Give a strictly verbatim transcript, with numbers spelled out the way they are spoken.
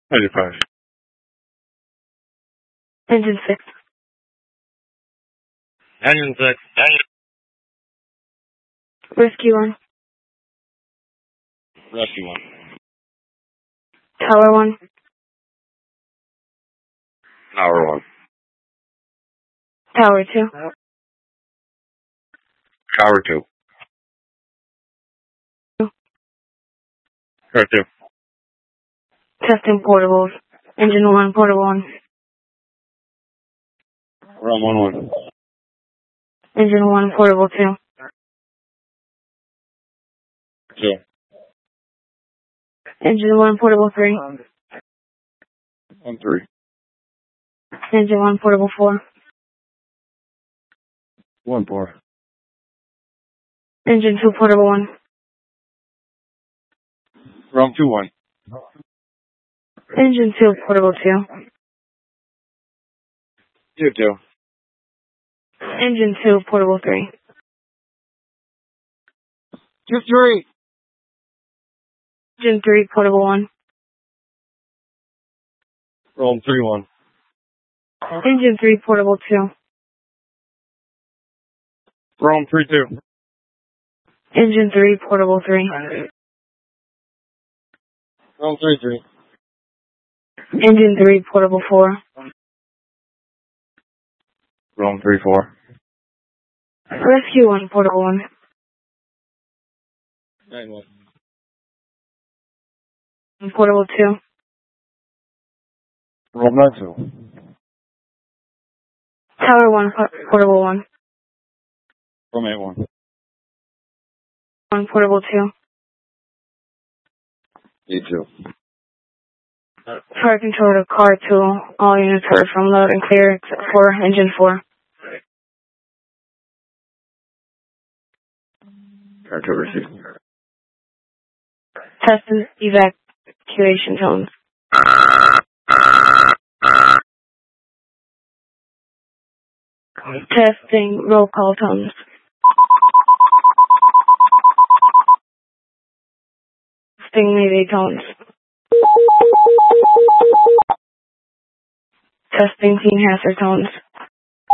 ninety-five. Engine six. Engine six. Rescue one. Rescue one. Tower one. Tower one. Tower two. Tower two. Tower two. Testing portables. Engine one, portable one. We're on one one. Engine one, portable two. Two. Engine one, portable three. One three. Engine one, portable four. One four. Engine two, portable one. We're on two one. Engine two, portable two. Two two. Engine two, portable three. Two three. Engine three, portable one. We're on three one. Engine three, portable two. We're on three two. Engine three, portable three. We're on three three. Engine three, portable four. We're on three four. Rescue one, portable one. Nine one. Portable two. We're on nine two. Tower one, portable one. We're on eight one. One, portable two. Eight two. Fire control to car two. All units heard from loud and clear except for engine four. Car two receive. Test and evacuation tones. Testing roll call tones. Testing mayday tones. Testing team hazard tones.